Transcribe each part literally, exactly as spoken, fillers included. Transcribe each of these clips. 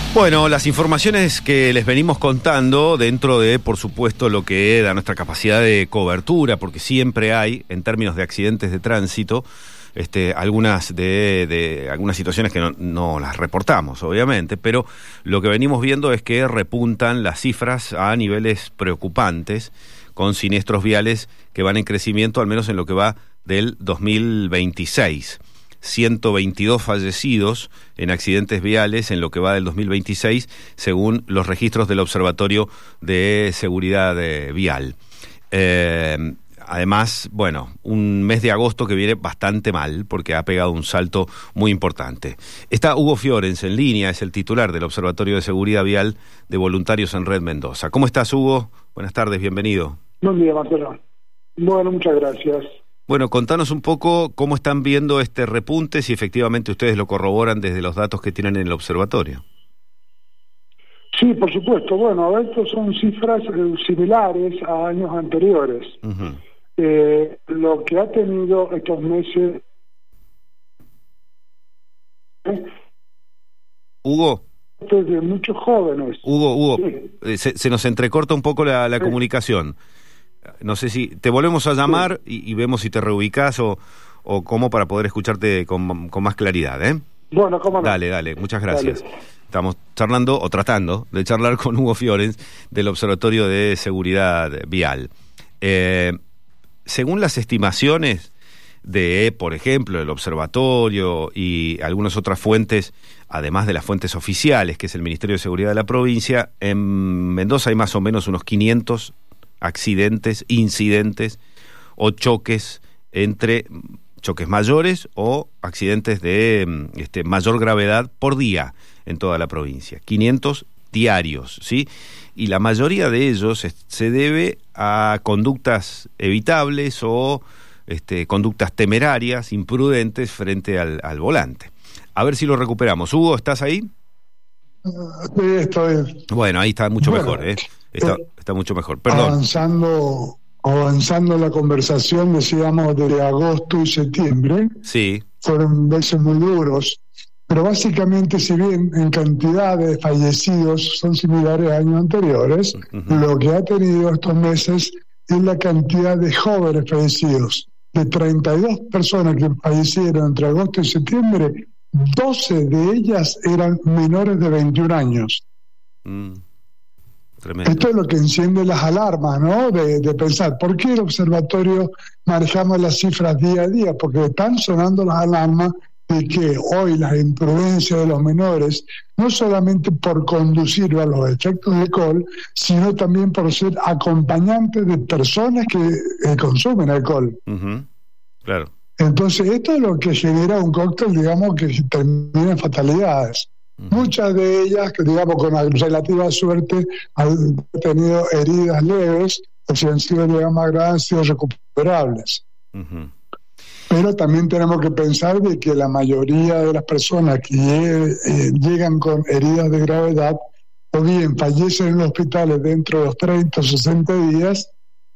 Bueno, las informaciones que les venimos contando dentro de, por supuesto, lo que da nuestra capacidad de cobertura, porque siempre hay, en términos de accidentes de tránsito, este, algunas de, de algunas situaciones que no, no las reportamos, obviamente, pero lo que venimos viendo es que repuntan las cifras a niveles preocupantes, con siniestros viales que van en crecimiento, al menos en lo que va del dos mil veintiséis. ciento veintidós fallecidos en accidentes viales en lo que va del dos mil veintiséis, según los registros del Observatorio de Seguridad Vial. Eh, además, bueno, un mes de agosto que viene bastante mal, porque ha pegado un salto muy importante. Está Hugo Fiorens en línea, es el titular del Observatorio de Seguridad Vial de Voluntarios en Red Mendoza. ¿Cómo estás, Hugo? Buenas tardes, bienvenido. Buen día, Marcelo. Bueno, muchas gracias. Bueno, contanos un poco cómo están viendo este repunte, si efectivamente ustedes lo corroboran desde los datos que tienen en el observatorio. Sí, por supuesto. Bueno, estos son cifras eh, similares a años anteriores. Uh-huh. Eh, lo que ha tenido estos meses... ¿eh? Hugo. De muchos jóvenes. Hugo, Hugo, sí. eh, se, se nos entrecorta un poco la, la sí. comunicación. No sé si te volvemos a llamar sí. y, y vemos si te reubicás o, o cómo para poder escucharte con, con más claridad, ¿eh? Bueno, cómo no. Dale, dale, muchas gracias. Dale. Estamos charlando, o tratando, de charlar con Hugo Fiorens del Observatorio de Seguridad Vial. Eh, según las estimaciones de, por ejemplo, el observatorio y algunas otras fuentes, además de las fuentes oficiales, que es el Ministerio de Seguridad de la provincia, en Mendoza hay más o menos unos quinientos accidentes, incidentes o choques entre choques mayores o accidentes de este, mayor gravedad por día en toda la provincia. quinientos diarios, ¿sí? Y la mayoría de ellos se debe a conductas evitables o este, conductas temerarias, imprudentes frente al, al volante. A ver si lo recuperamos. Hugo, ¿estás ahí? Sí, estoy. Bueno, ahí está mucho bueno, mejor, ¿eh? Está, está mucho mejor. Perdón. Avanzando, avanzando la conversación, decíamos de agosto y septiembre. Sí. Fueron meses muy duros, pero básicamente, si bien en cantidad de fallecidos son similares a años anteriores, uh-huh. lo que ha tenido estos meses es la cantidad de jóvenes fallecidos. De treinta y dos personas que fallecieron entre agosto y septiembre, doce de ellas eran menores de veintiún años. Mm. Tremendo. Esto es lo que enciende las alarmas, ¿no? De, de pensar, ¿por qué el observatorio manejamos las cifras día a día? Porque están sonando las alarmas de que hoy las imprudencias de los menores, no solamente por conducir a los efectos de alcohol, sino también por ser acompañantes de personas que eh, consumen alcohol. Uh-huh. Claro. Entonces, esto es lo que genera un cóctel, digamos, que termina en fatalidades. Uh-huh. Muchas de ellas, que digamos, con relativa suerte, han tenido heridas leves, o si han sido, digamos, más graves, han sido recuperables. Uh-huh. Pero también tenemos que pensar de que la mayoría de las personas que llegue, eh, llegan con heridas de gravedad, o bien fallecen en los hospitales dentro de los treinta o sesenta días,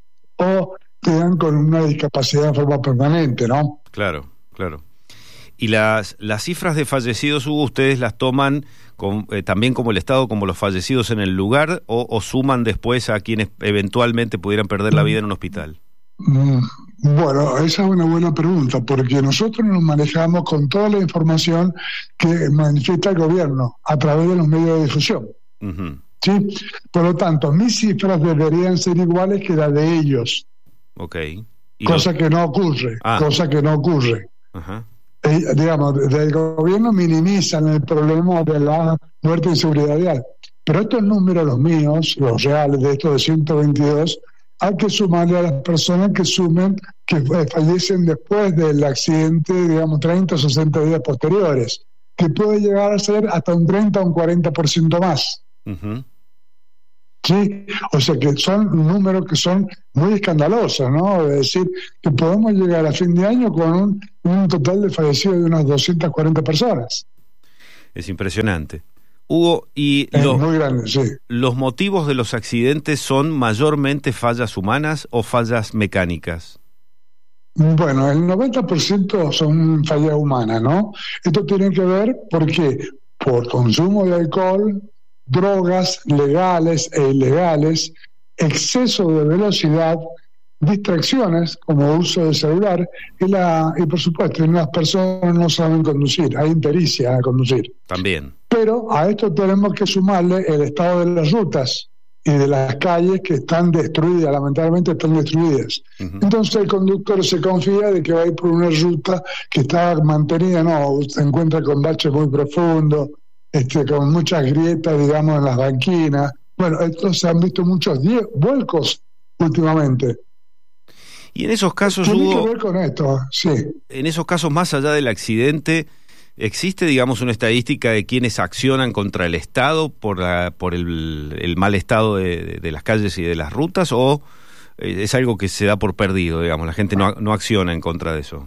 o quedan con una discapacidad de forma permanente, ¿no? Claro, claro. Y las las cifras de fallecidos, Hugo, ¿ustedes las toman con, eh, también como el Estado, como los fallecidos en el lugar, o, o suman después a quienes eventualmente pudieran perder la vida en un hospital? Mm, bueno, esa es una buena pregunta, porque nosotros nos manejamos con toda la información que manifiesta el gobierno a través de los medios de difusión. Uh-huh. ¿Sí? Por lo tanto, mis cifras deberían ser iguales que las de ellos. Okay. Cosa los... que no ocurre, ah. cosa que no ocurre. Uh-huh. Eh, digamos, del gobierno minimizan el problema de la muerte en seguridad vial. Pero estos números, los míos, los reales de estos de ciento veintidós, hay que sumarle a las personas que sumen que fallecen después del accidente, digamos, treinta o sesenta días posteriores, que puede llegar a ser hasta un treinta o un cuarenta por ciento más. Uh-huh. Sí, o sea que son números que son muy escandalosos, ¿no? Es decir, que podemos llegar a fin de año con un, un total de fallecidos de unas doscientas cuarenta personas. Es impresionante. Hugo, ¿y es lo, muy grande, sí. los motivos de los accidentes son mayormente fallas humanas o fallas mecánicas? Bueno, el noventa por ciento son fallas humanas, ¿no? Esto tiene que ver, ¿por qué? por consumo de alcohol, drogas legales e ilegales, exceso de velocidad, distracciones como uso del celular y, la, y por supuesto, las personas no saben conducir, hay impericia a conducir. También. Pero a esto tenemos que sumarle el estado de las rutas y de las calles que están destruidas, lamentablemente están destruidas. Uh-huh. Entonces el conductor se confía de que va a ir por una ruta que está mantenida, no, se encuentra con baches muy profundos, este, con muchas grietas, digamos, en las banquinas. Bueno, entonces se han visto muchos die- vuelcos últimamente. Y en esos casos, Tiene Hugo, que ver con esto, sí. En esos casos, más allá del accidente, ¿existe, digamos, una estadística de quienes accionan contra el Estado por, la, por el, el mal estado de, de las calles y de las rutas, o es algo que se da por perdido, digamos, la gente no, no acciona en contra de eso?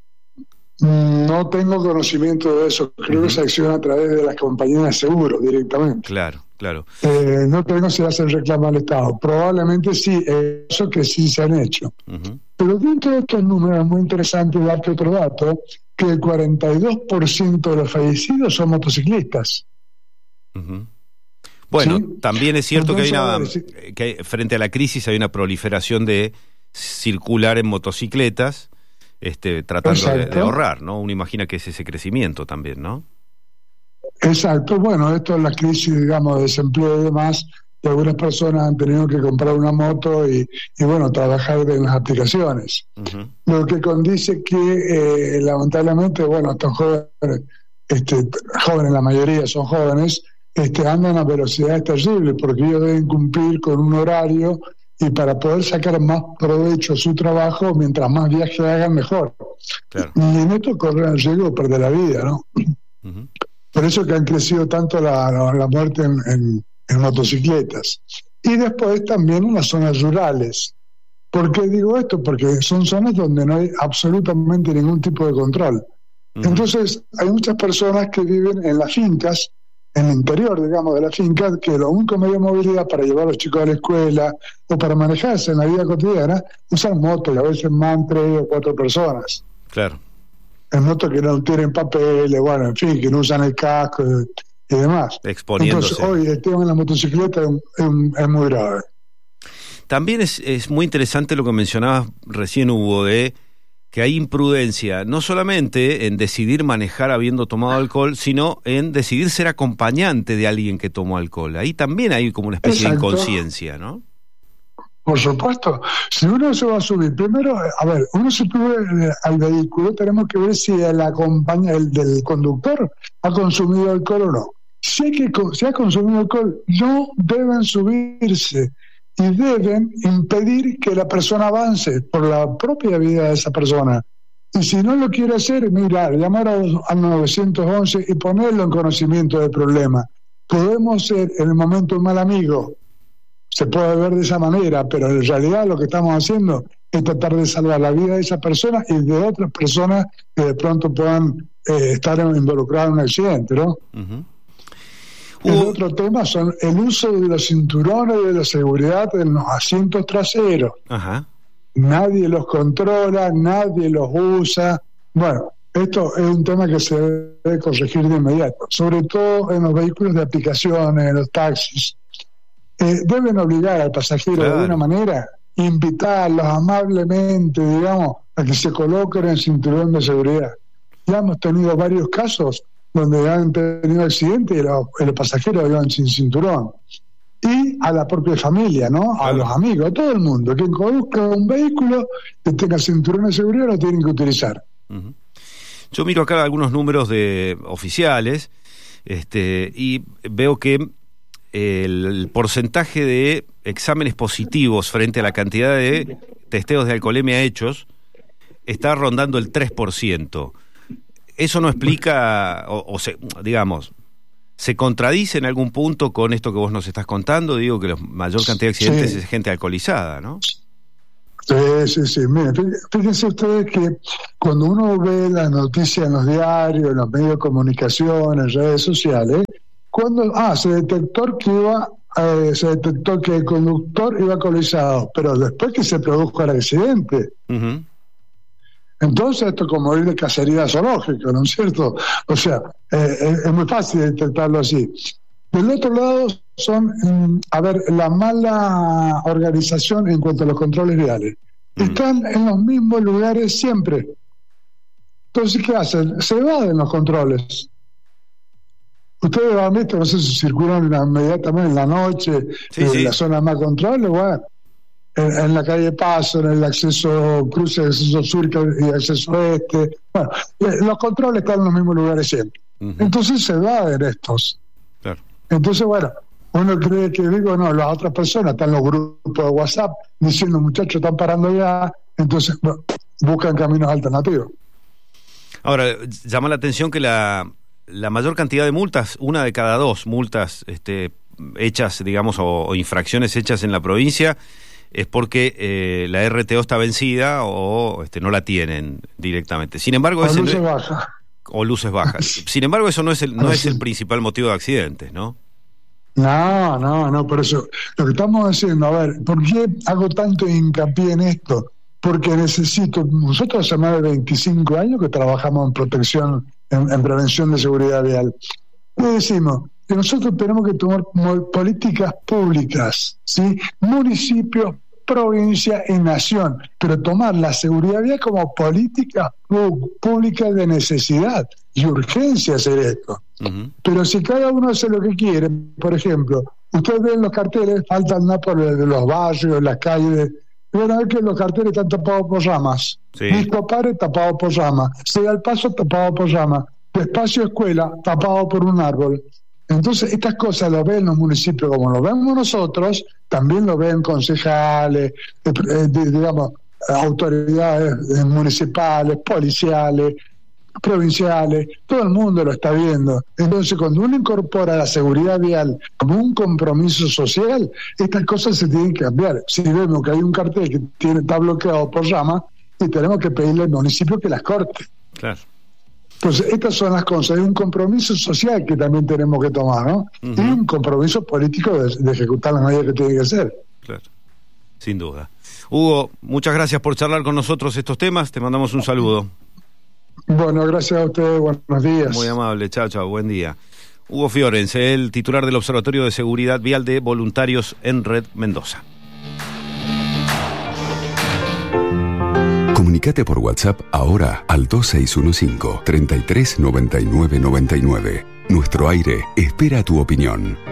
No tengo conocimiento de eso, creo uh-huh. que se acciona a través de las compañías de seguros directamente. Claro, claro. Eh, no tengo si hace el reclamo al Estado, probablemente sí, eh, eso que sí se han hecho. Uh-huh. Pero dentro de estos números es muy interesante darte otro dato, que el cuarenta y dos por ciento de los fallecidos son motociclistas. Uh-huh. Bueno, ¿sí? También es cierto Entonces, que hay una sí. que hay, frente a la crisis hay una proliferación de circular en motocicletas, este, tratando de, de ahorrar, ¿no? Uno imagina que es ese crecimiento también, ¿no? Exacto, bueno, esto es la crisis, digamos, de desempleo y demás, y algunas personas han tenido que comprar una moto y, y bueno, trabajar en las aplicaciones. Uh-huh. Lo que condice que, eh, lamentablemente, bueno, estos jóvenes, este, jóvenes, la mayoría son jóvenes, este, andan a velocidades terribles, porque ellos deben cumplir con un horario y para poder sacar más provecho a su trabajo, mientras más viajes hagan, mejor. Claro. Y en esto corren el riesgo de perder la vida, ¿no? Uh-huh. Por eso que han crecido tanto la, la, la muerte en, en, en motocicletas. Y después también en las zonas rurales. ¿Por qué digo esto? Porque son zonas donde no hay absolutamente ningún tipo de control. Uh-huh. Entonces, hay muchas personas que viven en las fincas, en el interior, digamos, de la finca, que lo único medio de movilidad para llevar a los chicos a la escuela o para manejarse en la vida cotidiana, usan motos, y a veces más tres o cuatro personas. Claro. En motos que no tienen papeles, bueno, en fin, que no usan el casco y, y demás. Exponiéndose. Entonces, hoy el tema en la motocicleta es, es, es muy grave. También es, es muy interesante lo que mencionabas recién, Hugo, de que hay imprudencia, no solamente en decidir manejar habiendo tomado alcohol, sino en decidir ser acompañante de alguien que tomó alcohol. Ahí también hay como una especie Exacto. de inconsciencia, ¿no? Por supuesto. Si uno se va a subir, primero, a ver, uno se sube al vehículo, tenemos que ver si el, acompaña, el del conductor ha consumido alcohol o no. Si, hay que, si ha consumido alcohol, no deben subirse y deben impedir que la persona avance por la propia vida de esa persona. Y si no lo quiere hacer, mirar, llamar al nueve once y ponerlo en conocimiento del problema. Podemos ser en el momento un mal amigo, se puede ver de esa manera, pero en realidad lo que estamos haciendo es tratar de salvar la vida de esa persona y de otras personas que de pronto puedan eh, estar involucradas en un accidente, ¿no? Uh-huh. El uh, otro tema son el uso de los cinturones de la seguridad en los asientos traseros. Uh-huh. Nadie los controla, nadie los usa. Bueno, esto es un tema que se debe corregir de inmediato, sobre todo en los vehículos de aplicaciones, en los taxis. Eh, deben obligar al pasajero claro. de alguna manera, invitarlos amablemente, digamos, a que se coloquen el cinturón de seguridad. Ya hemos tenido varios casos donde han tenido accidentes y los, los pasajeros iban sin cinturón. Y a la propia familia, ¿no? A los amigos, a todo el mundo. Quien conduzca un vehículo que tenga cinturón de seguridad lo tienen que utilizar. Uh-huh. Yo miro acá algunos números de oficiales este, y veo que el, el porcentaje de exámenes positivos frente a la cantidad de testeos de alcoholemia hechos está rondando el tres por ciento. Eso no explica, o, o se, digamos, ¿se contradice en algún punto con esto que vos nos estás contando? Digo que la mayor cantidad de accidentes sí. es gente alcoholizada, ¿no? Sí, sí, sí. Miren, fíjense ustedes que cuando uno ve las noticias en los diarios, en los medios de comunicación, en redes sociales, cuando ah, se detectó que iba, eh, se detectó que el conductor iba alcoholizado, pero después que se produjo el accidente. Uh-huh. Entonces esto es como ir de cacería zoológica, ¿no es cierto? O sea, eh, es, es muy fácil detectarlo así. Del otro lado son, a ver, la mala organización en cuanto a los controles viales. Mm. Están en los mismos lugares siempre. Entonces, ¿qué hacen? Se evaden los controles. Ustedes han visto, no sé si circulan inmediatamente en la noche, sí, en sí. la zona más control, bueno, en, en la calle Paso, en el acceso cruce, acceso sur y acceso este. Bueno, los controles están en los mismos lugares siempre. Uh-huh. Entonces se evaden estos. Claro. Entonces, bueno, uno cree que, digo, no, las otras personas están en los grupos de WhatsApp diciendo, muchachos, están parando ya, entonces bueno, buscan caminos alternativos. Ahora, llama la atención que la, la mayor cantidad de multas, una de cada dos multas este, hechas, digamos, o, o infracciones hechas en la provincia, es porque eh, la R T O está vencida o este, no la tienen directamente. Sin embargo, o ese luces no, bajas. O luces bajas. Sin embargo, eso no es el, no es el principal motivo de accidentes, ¿no? No, no, no, por eso. Lo que estamos diciendo, a ver, ¿por qué hago tanto hincapié en esto? Porque necesito, nosotros hace más de veinticinco años que trabajamos en protección, en, en prevención de seguridad vial. Y decimos que nosotros tenemos que tomar políticas públicas, ¿sí? Municipio, provincia y nación, pero tomar la seguridad vial como política pública de necesidad y urgencia hacer esto. Uh-huh. Pero si cada uno hace lo que quiere, por ejemplo, ustedes ven los carteles, faltan nada por los barrios, las calles, van a ver que los carteles están tapados por ramas. Sí. Disco Pare tapado por ramas, Sea el Paso tapado por ramas, Despacio Escuela tapado por un árbol. Entonces estas cosas lo ven los municipios como lo vemos nosotros, también lo ven concejales, eh, eh, digamos, autoridades municipales, policiales, provinciales, todo el mundo lo está viendo. Entonces cuando uno incorpora la seguridad vial como un compromiso social, estas cosas se tienen que cambiar. Si vemos que hay un cartel que tiene, está bloqueado por rama, y tenemos que pedirle al municipio que las corte. Claro. Entonces estas son las cosas, hay un compromiso social que también tenemos que tomar, ¿no? Uh-huh. Y un compromiso político de, de ejecutar las medidas que tiene que hacer. Claro, sin duda. Hugo, muchas gracias por charlar con nosotros estos temas, te mandamos un saludo. Bueno, gracias a ustedes, buenos días. Muy amable, chao, chao, buen día. Hugo Fiorens, el titular del Observatorio de Seguridad Vial de Voluntarios en Red Mendoza. Comunicate por WhatsApp ahora al dos seis uno cinco, treinta y tres, noventa y nueve, noventa y nueve. Nuestro aire espera tu opinión.